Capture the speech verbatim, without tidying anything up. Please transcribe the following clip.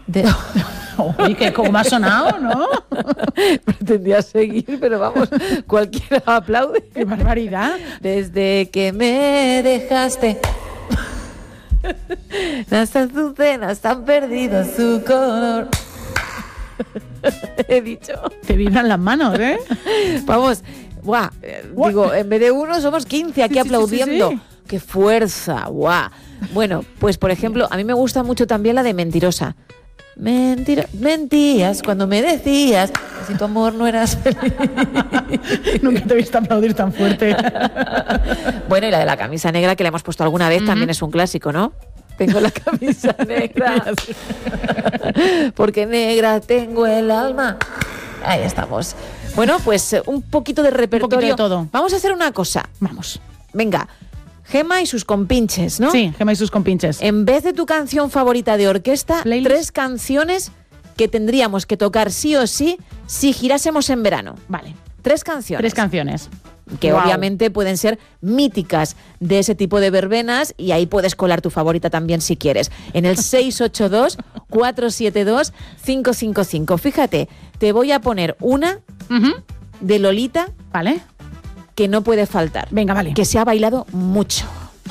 De... Uy, que como me ha sonado, ¿no? Pretendía seguir, pero vamos, cualquiera aplaude. ¡Qué barbaridad! Desde que me dejaste, las azucenas han perdido su color. He dicho. Te vibran las manos, ¿eh? Vamos, guau, digo, en vez de uno somos quince aquí sí, sí, aplaudiendo. Sí, sí, sí. ¡Qué fuerza! ¡Guau! Bueno, pues por ejemplo, a mí me gusta mucho también la de Mentirosa. Mentira, mentías cuando me decías que si tu amor no eras feliz. Nunca te he visto aplaudir tan fuerte. Bueno, y la de la camisa negra que la hemos puesto alguna vez, uh-huh. también es un clásico, ¿no? Tengo la camisa negra porque negra tengo el alma. Ahí estamos. Bueno, pues un poquito de repertorio. Un poquito de todo. Vamos a hacer una cosa. Vamos. Venga. Gema y sus compinches, ¿no? Sí, Gema y sus compinches. En vez de tu canción favorita de orquesta, Playlist. Tres canciones que tendríamos que tocar sí o sí si girásemos en verano. Vale. Tres canciones. Tres canciones. Que wow. obviamente pueden ser míticas de ese tipo de verbenas y ahí puedes colar tu favorita también si quieres. En el seis ocho dos, cuatro siete dos, cinco cinco cinco. Fíjate, te voy a poner una uh-huh. de Lolita. Vale. Que no puede faltar. Venga, vale. Que se ha bailado mucho.